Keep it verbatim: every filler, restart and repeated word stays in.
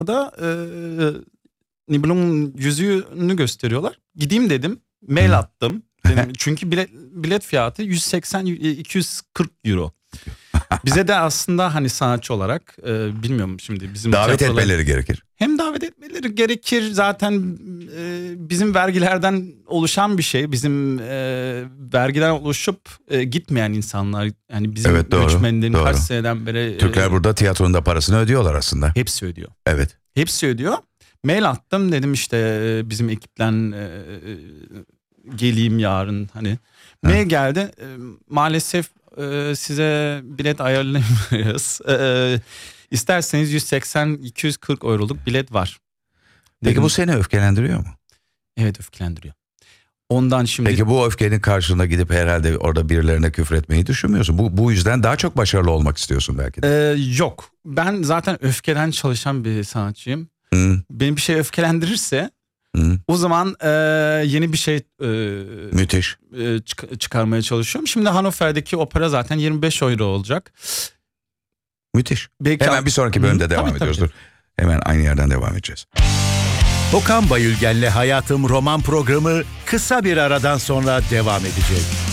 da e, Nibelung'un yüzüğünü gösteriyorlar. Gideyim dedim. Mail Hı. attım. Dedim, çünkü bilet, bilet fiyatı yüz seksen iki yüz kırk euro. Bize de aslında hani sanatçı olarak e, bilmiyorum şimdi bizim davet tiyatrolar... etmeleri gerekir. Hem davet etmeleri gerekir zaten e, bizim vergilerden oluşan bir şey. Bizim e, vergiden oluşup e, gitmeyen insanlar yani bizim evet, doğru, göçmenlerin doğru. kaç seneden beri. Türkler e, burada tiyatronun da parasını ödüyorlar aslında. Hepsi ödüyor. Evet. Hepsi ödüyor. Mail attım dedim işte e, bizim ekipten e, geleyim yarın hani. Mail ha. geldi e, maalesef e, size bilet ayarlayamayız. E, İsterseniz yüz seksen iki yüz kırk euroluk bilet var. Peki dedim, bu seni öfkelendiriyor mu? Evet, öfkelendiriyor. Ondan şimdi. Peki bu öfkenin karşılığında gidip herhalde orada birilerine küfür etmeyi düşünmüyorsun. Bu bu yüzden daha çok başarılı olmak istiyorsun belki de. Ee, yok. Ben zaten öfkeden çalışan bir sanatçıyım. Hı. Beni bir şey öfkelendirirse Hı. o zaman e, yeni bir şey e, müthiş e, çık- çıkarmaya çalışıyorum. Şimdi Hannover'deki opera zaten yirmi beş euro olacak. Müthiş. Belki Hemen bir sonraki bölümde Hı, devam tabii, ediyoruz. Tabii. Dur. Hemen aynı yerden devam edeceğiz. Okan Bayülgen'le Hayatım roman programı kısa bir aradan sonra devam edecek.